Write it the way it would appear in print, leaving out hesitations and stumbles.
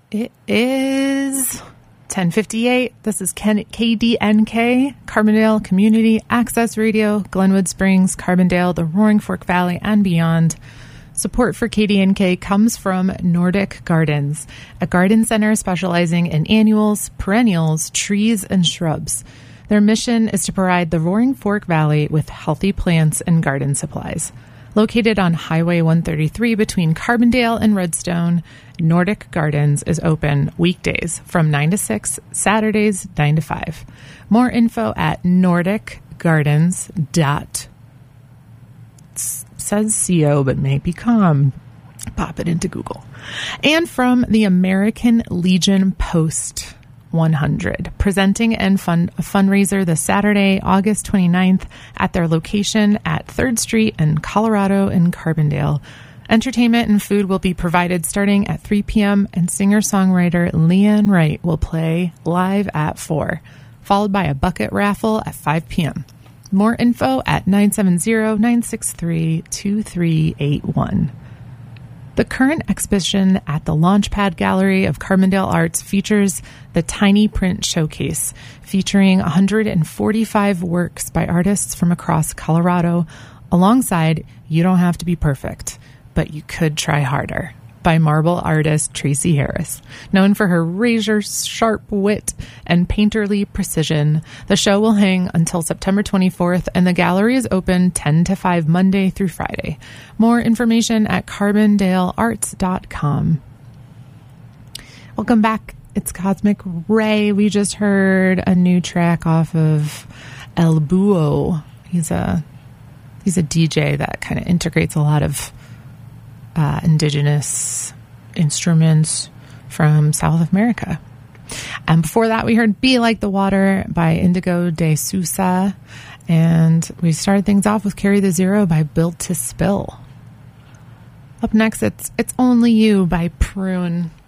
It is 10:58. This is KDNK, Carbondale Community Access Radio, Glenwood Springs, Carbondale, the Roaring Fork Valley, and beyond. Support for KDNK comes from Nordic Gardens, a garden center specializing in annuals, perennials, trees, and shrubs. Their mission is to provide the Roaring Fork Valley with healthy plants and garden supplies. Located on Highway 133 between Carbondale and Redstone, Nordic Gardens is open weekdays from 9 to 6, Saturdays 9 to 5. More info at nordicgardens. Says CO, but maybe com. Pop it into Google. And from the American Legion Post 100, presenting and a fundraiser this Saturday, August 29th at their location at 3rd Street in Colorado in Carbondale. Entertainment and food will be provided starting at 3 p.m. and singer-songwriter Leanne Wright will play live at 4, followed by a bucket raffle at 5 p.m. More info at 970-963-2381. The current exhibition at the Launchpad Gallery of Carbondale Arts features the Tiny Print Showcase, featuring 145 works by artists from across Colorado, alongside You Don't Have to Be Perfect, but You Could Try Harder, by marble artist Tracy Harris. Known for her razor-sharp wit and painterly precision, the show will hang until September 24th, and the gallery is open 10 to 5 Monday through Friday. More information at carbondalearts.com. Welcome back. It's Cosmic Ray. We just heard a new track off of El Búho. He's a DJ that kind of integrates a lot of indigenous instruments from South America. And before that, we heard Be Like the Water by Indigo de Sousa. And we started things off with Carry the Zero by Built to Spill. Up next, it's Only You by Prune.